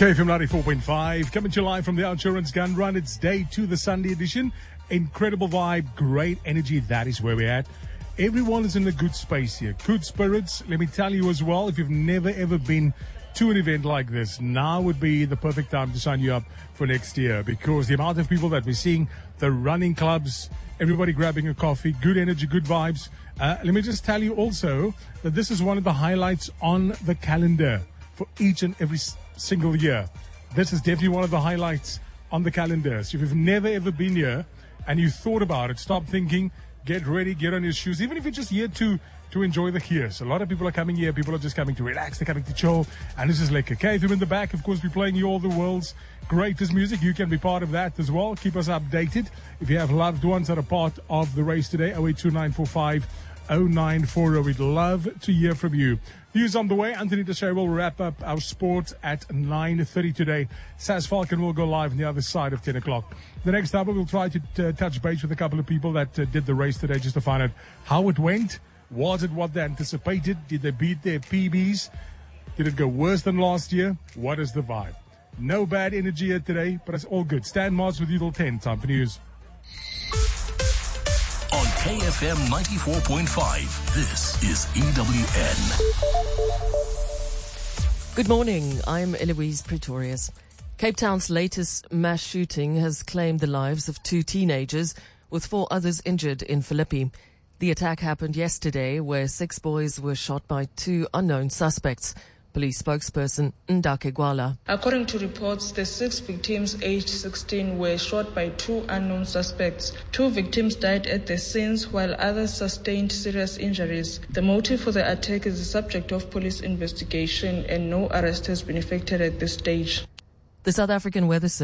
KFM 94.5, coming to you live from the Outsurance Gun Run. It's day 2, the Sunday edition. Incredible vibe, great energy. That is where we're at. Everyone is in a good space here. Good spirits. Let me tell you as well, if you've never ever been to an event like this, now would be the perfect time to sign you up for next year, because the amount of people that we're seeing, the running clubs, everybody grabbing a coffee, good energy, good vibes. Let me just tell you also that this is one of the highlights on the calendar for each and every single year. This is definitely one of the highlights on the calendar. So if you've never ever been here and you thought about it, stop thinking, get ready, get on your shoes, even if you're just here to enjoy the hears. A lot of people are coming here. People are just coming to relax. They're coming to chill. And this is like, okay, if you're in the back, of course, we're playing you all the world's greatest music. You can be part of that as well. Keep us updated. If you have loved ones that are part of the race today, 082945 0940. We'd love to hear from you. News on the way. Anthony Teixeira will wrap up our sports at 9:30 today. Saz Falcon will go live on the other side of 10 o'clock. The next hour, we'll try to touch base with a couple of people that did the race today, just to find out how it went. Was it what they anticipated? Did they beat their PBs? Did it go worse than last year? What is the vibe? No bad energy here today, but it's all good. Stan Mars with you till 10. Time for news. On KFM 94.5, this is EWN. Good morning, I'm Eloise Pretorius. Cape Town's latest mass shooting has claimed the lives of 2 teenagers, with 4 others injured in Philippi. The attack happened yesterday, where 6 boys were shot by 2 unknown suspects. Police spokesperson Ndake Gwala. According to reports, the 6 victims aged 16 were shot by 2 unknown suspects. 2 victims died at the scenes, while others sustained serious injuries. The motive for the attack is the subject of police investigation, and no arrest has been effected at this stage. The South African Weather Service